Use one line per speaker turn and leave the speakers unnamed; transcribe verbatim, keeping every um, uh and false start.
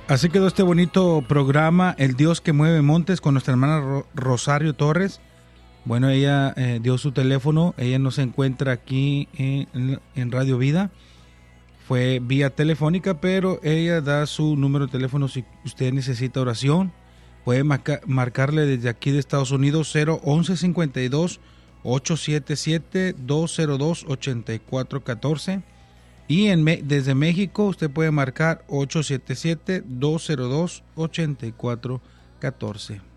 Así quedó este bonito programa, El Dios que mueve montes, con nuestra hermana Ro- Rosario Torres. Bueno, ella eh, dio su teléfono, ella no se encuentra aquí en, en Radio Vida, fue vía telefónica, pero ella da su número de teléfono si usted necesita oración. Puede marca, marcarle desde aquí de Estados Unidos cero once cincuenta y dos, ochocientos setenta y siete, doscientos dos, ochenta y cuatro catorce. Y en, desde México usted puede marcar ocho siete siete, dos cero dos, ocho cuatro uno cuatro.